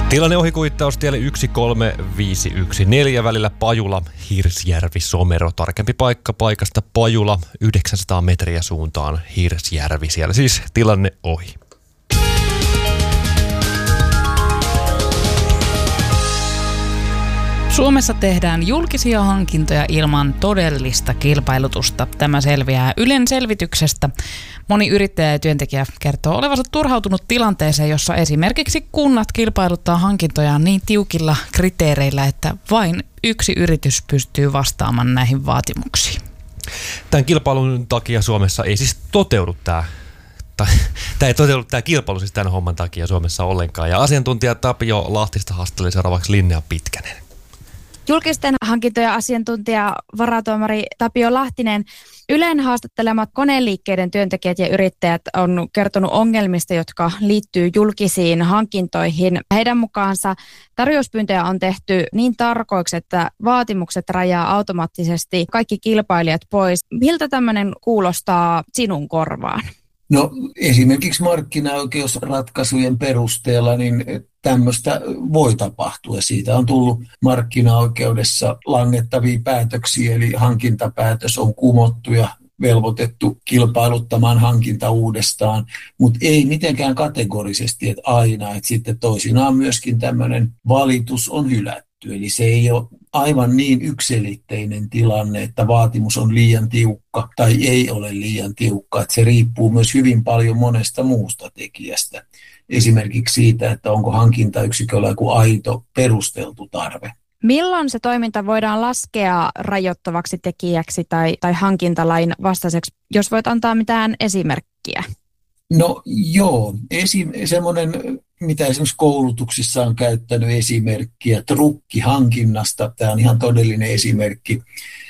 Tilanne ohikuittaustielle 13514 välillä Pajula-Hirsjärvi-Somero. Tarkempi paikka paikasta Pajula 900 metriä suuntaan Hirsjärvi. Siellä siis tilanne ohi. Suomessa tehdään julkisia hankintoja ilman todellista kilpailutusta. Tämä selviää Ylen selvityksestä. Moni yrittäjä ja työntekijä kertoo olevansa turhautunut tilanteeseen, jossa esimerkiksi kunnat kilpailuttaa hankintojaan niin tiukilla kriteereillä, että vain yksi yritys pystyy vastaamaan näihin vaatimuksiin. Tämän kilpailun takia Suomessa ei siis toteudu tämä kilpailu siis tämän homman takia Suomessa ollenkaan. Ja asiantuntija Tapio Lahtista haastatteli seuraavaksi Linnea Pitkänen. Julkisten hankintojen asiantuntija varatuomari Tapio Lahtinen. Ylen haastattelemat koneliikkeiden työntekijät ja yrittäjät on kertonut ongelmista, jotka liittyy julkisiin hankintoihin. Heidän mukaansa tarjouspyyntöjä on tehty niin tarkoiksi, että vaatimukset rajaa automaattisesti kaikki kilpailijat pois. Miltä tämmöinen kuulostaa sinun korvaan? No esimerkiksi markkinaoikeusratkaisujen perusteella niin tämmöistä voi tapahtua. Siitä on tullut markkinaoikeudessa langettavia päätöksiä, eli hankintapäätös on kumottu ja velvoitettu kilpailuttamaan hankinta uudestaan, mutta ei mitenkään kategorisesti, että aina, että sitten toisinaan myöskin tämmöinen valitus on hylätty. Eli se ei ole aivan niin yksiselitteinen tilanne, että vaatimus on liian tiukka tai ei ole liian tiukka. Että se riippuu myös hyvin paljon monesta muusta tekijästä. Esimerkiksi siitä, että onko hankintayksiköllä joku aito perusteltu tarve. Milloin se toiminta voidaan laskea rajoittavaksi tekijäksi tai hankintalain vastaiseksi, jos voit antaa mitään esimerkkiä? No joo, semmoinen, mitä esimerkiksi koulutuksissa on käyttänyt esimerkkiä trukkihankinnasta, tämä on ihan todellinen esimerkki.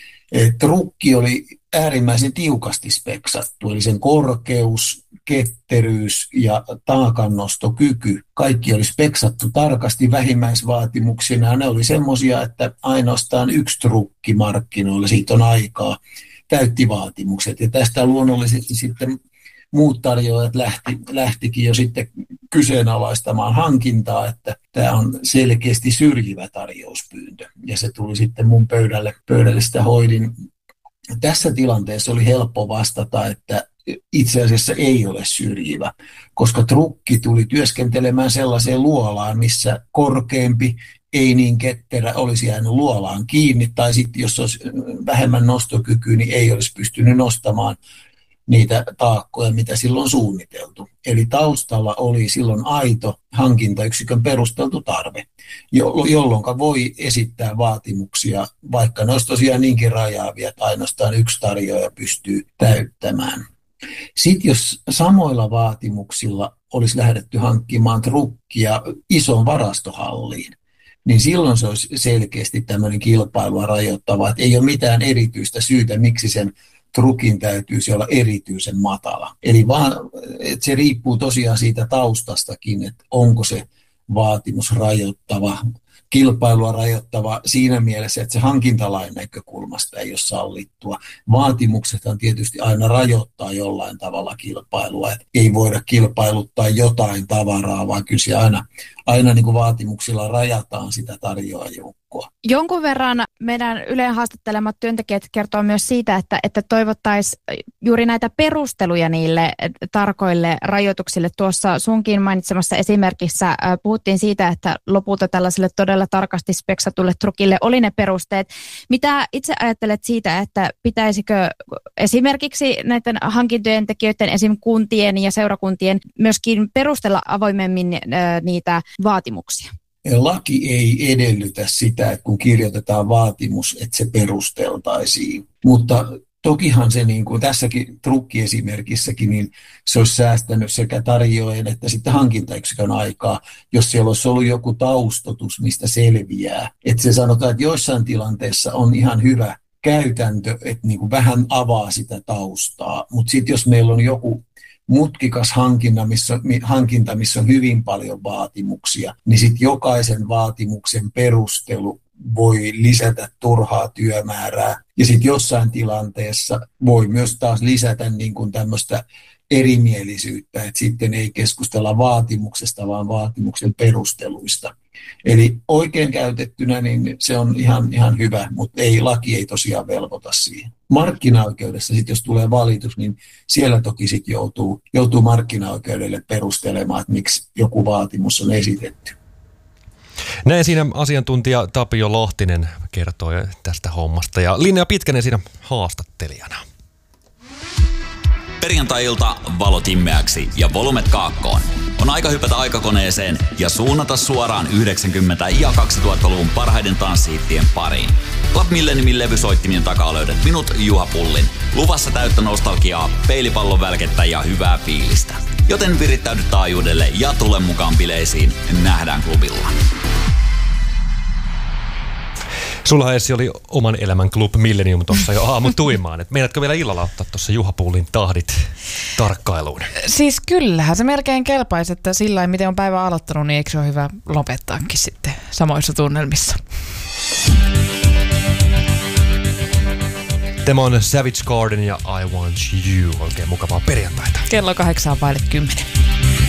Trukki oli äärimmäisen tiukasti speksattu, eli sen korkeus, ketteryys ja taakannostokyky, kaikki oli speksattu tarkasti vähimmäisvaatimuksina. Ne oli semmoisia, että ainoastaan yksi trukki markkinoilla, siitä on aikaa, täytti vaatimukset. Ja tästä luonnollisesti sitten muut tarjoajat lähtikin jo sitten kyseenalaistamaan hankintaa, että tämä on selkeästi syrjivä tarjouspyyntö. Ja se tuli sitten mun pöydälle sitä hoidin. Tässä tilanteessa oli helppo vastata, että itse asiassa ei ole syrjivä, koska trukki tuli työskentelemään sellaiseen luolaan, missä korkeampi, ei niin ketterä olisi jäänyt luolaan kiinni, tai sitten jos olisi vähemmän nostokykyä, niin ei olisi pystynyt nostamaan niitä taakkoja, mitä silloin suunniteltu. Eli taustalla oli silloin aito hankintayksikön perusteltu tarve, jolloin voi esittää vaatimuksia, vaikka ne olisi tosiaan niinkin rajaavia, että ainoastaan yksi tarjoaja pystyy täyttämään. Sitten jos samoilla vaatimuksilla olisi lähdetty hankkimaan trukkia ison varastohalliin, niin silloin se olisi selkeästi tämmöinen kilpailua rajoittava, että ei ole mitään erityistä syytä, miksi sen trukin täytyisi olla erityisen matala. Eli vaan, että se riippuu tosiaan siitä taustastakin, että onko se vaatimus rajoittava, kilpailua rajoittava siinä mielessä, että se hankintalain näkökulmasta ei ole sallittua. Vaatimuksethan tietysti aina rajoittaa jollain tavalla kilpailua, että ei voida kilpailuttaa jotain tavaraa, vaan kyllä se aina niin kuin vaatimuksilla rajataan sitä tarjoajoukkoa. Jonkun verran meidän Ylen haastattelemat työntekijät kertoo myös siitä, että toivottaisiin juuri näitä perusteluja niille tarkoille rajoituksille. Tuossa sunkin mainitsemassa esimerkissä puhuttiin siitä, että lopulta tällaiselle todella tarkasti speksatulle trukille oli ne perusteet. Mitä itse ajattelet siitä, että pitäisikö esimerkiksi näiden hankintojen tekijöiden, esim. Kuntien ja seurakuntien myöskin perustella avoimemmin niitä vaatimuksia? Laki ei edellytä sitä, että kun kirjoitetaan vaatimus, että se perusteltaisiin. Mutta tokihan se niin kuin tässäkin trukkiesimerkissäkin, niin se olisi säästänyt sekä tarjoajan että sitten hankintayksikön aikaa, jos siellä olisi ollut joku taustotus, mistä selviää. Että se sanotaan, että joissain tilanteissa on ihan hyvä käytäntö, että niin kuin vähän avaa sitä taustaa. Mutta sitten jos meillä on joku mutkikas hankinta, missä on hyvin paljon vaatimuksia, niin sitten jokaisen vaatimuksen perustelu voi lisätä turhaa työmäärää. Ja sitten jossain tilanteessa voi myös taas lisätä niin kuin tämmöistä erimielisyyttä, että sitten ei keskustella vaatimuksesta, vaan vaatimuksen perusteluista. Eli oikein käytettynä niin se on ihan hyvä, mutta laki ei tosiaan velvoita siihen. Markkinaoikeudessa sitten, jos tulee valitus, niin siellä toki sitten joutuu markkinaoikeudelle perustelemaan, että miksi joku vaatimus on esitetty. Näin siinä asiantuntija Tapio Lahtinen kertoi tästä hommasta ja Linnea Pitkänen siinä haastattelijana. Perjantai-ilta valot himmeäksi ja volumet kaakkoon. On aika hypätä aikakoneeseen ja suunnata suoraan 90- ja 2000-luvun parhaiden tanssihittien pariin. Club Milleniumin levysoittimien takaa löydät minut, Juha Pullin. Luvassa täyttä nostalgiaa, peilipallon välkettä ja hyvää fiilistä. Joten virittäydy taajuudelle ja tule mukaan bileisiin. Nähdään klubilla. Sulla Essi oli oman elämän Club Millenium tuossa jo aamutuimaan. Meidätkö vielä illalla ottaa tuossa Juha Pullin tahdit tarkkailuun? Siis kyllähän se melkein kelpaisi, että sillä miten on päivä aloittanut, niin eikö se ole hyvä lopettaakin sitten samoissa tunnelmissa? Tämä on Savage Garden ja I Want You. Oikein mukavaa perjantaita. Kello 8:08.